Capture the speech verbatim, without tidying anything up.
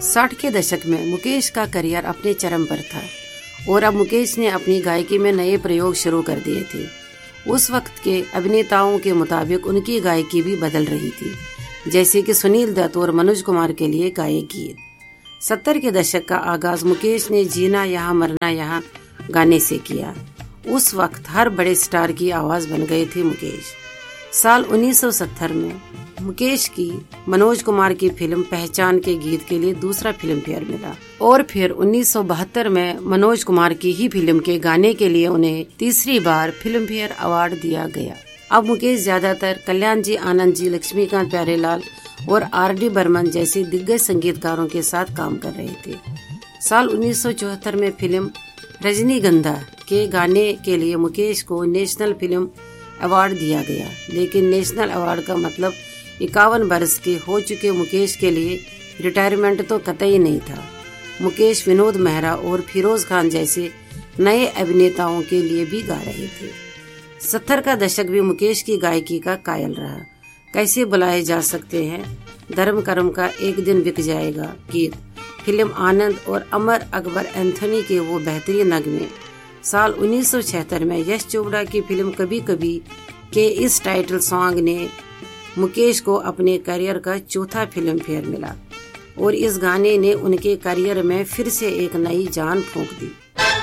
साठ के दशक में मुकेश का करियर अपने चरम पर था और अब मुकेश ने अपनी गायकी में नए प्रयोग शुरू कर दिए थे। उस वक्त के अभिनेताओं के मुताबिक उनकी गायकी भी बदल रही थी, जैसे कि सुनील दत्त और मनोज कुमार के लिए गाए गीत। सत्तर के दशक का आगाज मुकेश ने जीना यहाँ मरना यहाँ गाने से किया। उस वक्त हर बड़े स्टार की आवाज बन गए थे मुकेश। साल उन्नीस सौ सत्तर में मुकेश की मनोज कुमार की फिल्म पहचान के गीत के लिए दूसरा फिल्म फेयर मिला और फिर उन्नीस सौ बहत्तर में मनोज कुमार की ही फिल्म के गाने के लिए उन्हें तीसरी बार फिल्म फेयर अवार्ड दिया गया। अब मुकेश ज्यादातर कल्याण जी, आनंद जी, लक्ष्मीकांत प्यारेलाल और आर डी बर्मन जैसे दिग्गज संगीतकारों के साथ काम कर रहे थे। साल उन्नीस सौ चौहत्तर में फिल्म रजनीगंधा के गाने के लिए मुकेश को नेशनल फिल्म अवार्ड दिया गया, लेकिन नेशनल अवार्ड का मतलब इक्यावन वर्ष के हो चुके मुकेश के लिए रिटायरमेंट तो कतई नहीं था। मुकेश विनोद मेहरा और फिरोज खान जैसे नए अभिनेताओं के लिए भी गा रहे थे। सत्तर का दशक भी मुकेश की गायकी का कायल रहा। कैसे बुलाए जा सकते हैं, धर्म कर्म का एक दिन बिक जाएगा गीत, फिल्म आनंद और अमर अकबर एंथोनी के वो बेहतरीन नगमे। साल उन्नीस सौ छिहत्तर में यश चोपड़ा की फिल्म कभी कभी के इस टाइटल सॉन्ग ने मुकेश को अपने करियर का चौथा फिल्म फेयर मिला और इस गाने ने उनके करियर में फिर से एक नई जान फूंक दी।